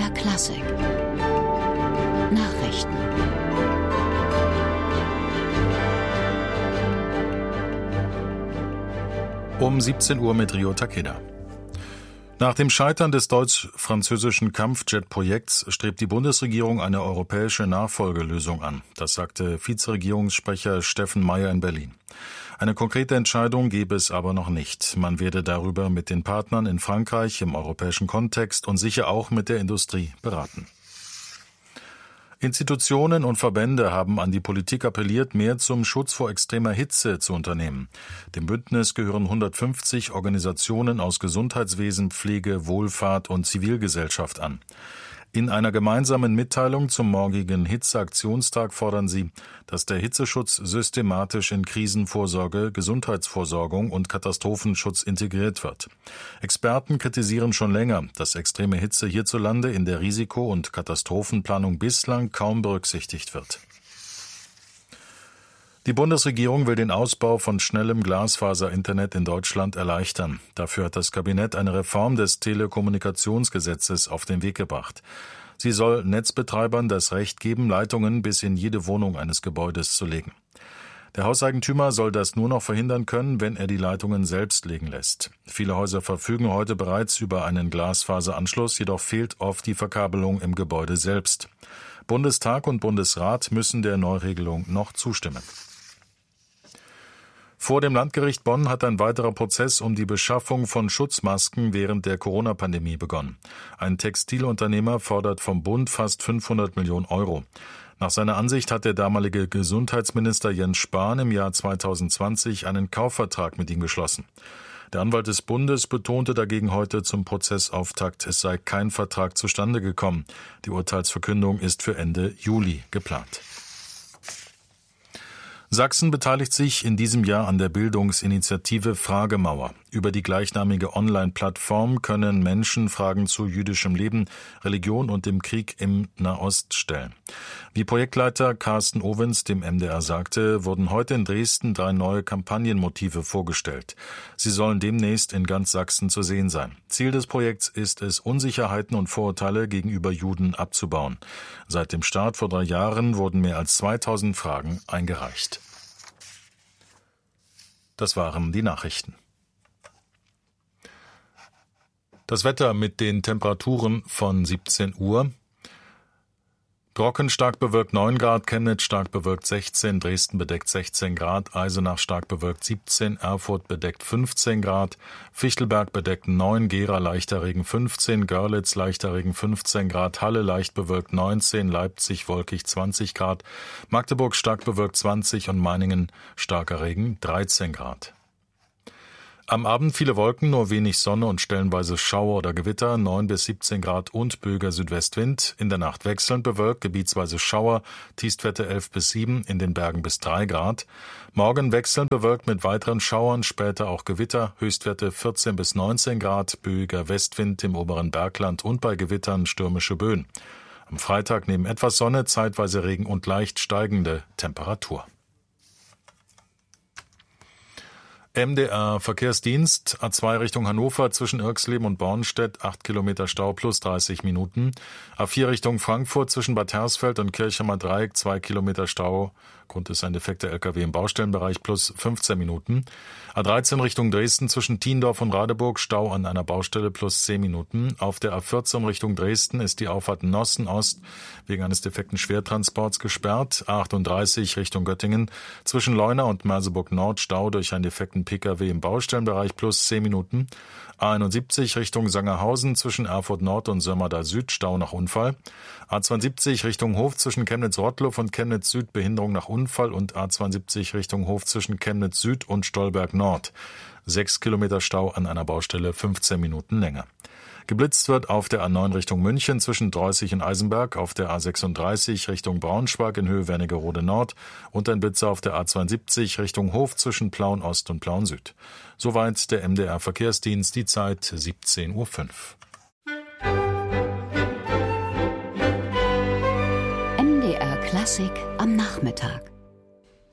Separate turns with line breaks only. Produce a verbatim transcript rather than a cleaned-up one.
R Klassik Nachrichten.
Um siebzehn Uhr mit Rio Takeda. Nach dem Scheitern des deutsch-französischen Kampfjet-Projekts strebt die Bundesregierung eine europäische Nachfolgelösung an. Das sagte Vizeregierungssprecher Steffen Meyer in Berlin. Eine konkrete Entscheidung gebe es aber noch nicht. Man werde darüber mit den Partnern in Frankreich im europäischen Kontext und sicher auch mit der Industrie beraten. Institutionen und Verbände haben an die Politik appelliert, mehr zum Schutz vor extremer Hitze zu unternehmen. Dem Bündnis gehören hundertfünfzig Organisationen aus Gesundheitswesen, Pflege, Wohlfahrt und Zivilgesellschaft an. In einer gemeinsamen Mitteilung zum morgigen Hitzeaktionstag fordern sie, dass der Hitzeschutz systematisch in Krisenvorsorge, Gesundheitsvorsorgung und Katastrophenschutz integriert wird. Experten kritisieren schon länger, dass extreme Hitze hierzulande in der Risiko- und Katastrophenplanung bislang kaum berücksichtigt wird. Die Bundesregierung will den Ausbau von schnellem Glasfaser-Internet in Deutschland erleichtern. Dafür hat das Kabinett eine Reform des Telekommunikationsgesetzes auf den Weg gebracht. Sie soll Netzbetreibern das Recht geben, Leitungen bis in jede Wohnung eines Gebäudes zu legen. Der Hauseigentümer soll das nur noch verhindern können, wenn er die Leitungen selbst legen lässt. Viele Häuser verfügen heute bereits über einen Glasfaseranschluss, jedoch fehlt oft die Verkabelung im Gebäude selbst. Bundestag und Bundesrat müssen der Neuregelung noch zustimmen. Vor dem Landgericht Bonn hat ein weiterer Prozess um die Beschaffung von Schutzmasken während der Corona-Pandemie begonnen. Ein Textilunternehmer fordert vom Bund fast fünfhundert Millionen Euro. Nach seiner Ansicht hat der damalige Gesundheitsminister Jens Spahn im Jahr zweitausendzwanzig einen Kaufvertrag mit ihm geschlossen. Der Anwalt des Bundes betonte dagegen heute zum Prozessauftakt, es sei kein Vertrag zustande gekommen. Die Urteilsverkündung ist für Ende Juli geplant. Sachsen beteiligt sich in diesem Jahr an der Bildungsinitiative Fragemauer. Über die gleichnamige Online-Plattform können Menschen Fragen zu jüdischem Leben, Religion und dem Krieg im Nahost stellen. Wie Projektleiter Carsten Owens dem M D R sagte, wurden heute in Dresden drei neue Kampagnenmotive vorgestellt. Sie sollen demnächst in ganz Sachsen zu sehen sein. Ziel des Projekts ist es, Unsicherheiten und Vorurteile gegenüber Juden abzubauen. Seit dem Start vor drei Jahren wurden mehr als zweitausend Fragen eingereicht. Das waren die Nachrichten. Das Wetter mit den Temperaturen von siebzehn Uhr. Brocken stark bewölkt neun Grad, Chemnitz stark bewölkt sechzehn, Dresden bedeckt sechzehn Grad, Eisenach stark bewölkt siebzehn, Erfurt bedeckt fünfzehn Grad, Fichtelberg bedeckt neun, Gera leichter Regen fünfzehn, Görlitz leichter Regen fünfzehn Grad, Halle leicht bewölkt neunzehn, Leipzig wolkig zwanzig Grad, Magdeburg stark bewölkt zwanzig und Meiningen starker Regen dreizehn Grad. Am Abend viele Wolken, nur wenig Sonne und stellenweise Schauer oder Gewitter, neun bis siebzehn Grad und böiger Südwestwind. In der Nacht wechselnd bewölkt, gebietsweise Schauer, Tiefstwerte elf bis sieben, in den Bergen bis drei Grad. Morgen wechselnd bewölkt mit weiteren Schauern, später auch Gewitter, Höchstwerte vierzehn bis neunzehn Grad, böiger Westwind im oberen Bergland und bei Gewittern stürmische Böen. Am Freitag neben etwas Sonne, zeitweise Regen und leicht steigende Temperatur. M D R Verkehrsdienst, A zwei Richtung Hannover zwischen Irxleben und Bornstedt, acht Kilometer Stau plus dreißig Minuten. A vier Richtung Frankfurt zwischen Bad Hersfeld und Kirchheimer Dreieck, zwei Kilometer Stau. Grund ist ein defekter L K W im Baustellenbereich plus fünfzehn Minuten. A dreizehn Richtung Dresden zwischen Thiendorf und Radeburg, Stau an einer Baustelle plus zehn Minuten. Auf der A vierzehn Richtung Dresden ist die Auffahrt Nossen Ost wegen eines defekten Schwertransports gesperrt. A achtunddreißig Richtung Göttingen zwischen Leuna und Merseburg Nord, Stau durch einen defekten P K W im Baustellenbereich plus zehn Minuten. A einundsiebzig Richtung Sangerhausen zwischen Erfurt Nord und Sömmerda Süd, Stau nach Unfall. A zweiundsiebzig Richtung Hof zwischen Chemnitz-Rottloff und Chemnitz Süd, Behinderung nach Unfall. Und A zweiundsiebzig Richtung Hof zwischen Chemnitz Süd und Stolberg Nord. sechs Kilometer Stau an einer Baustelle, fünfzehn Minuten länger. Geblitzt wird auf der A neun Richtung München zwischen Dreußig und Eisenberg, auf der A sechsunddreißig Richtung Braunschweig in Höhe Wernigerode Nord und ein Blitzer auf der A zweiundsiebzig Richtung Hof zwischen Plauen Ost und Plauen Süd. Soweit der M D R Verkehrsdienst, die Zeit siebzehn Uhr fünf.
M D R Klassik am Nachmittag.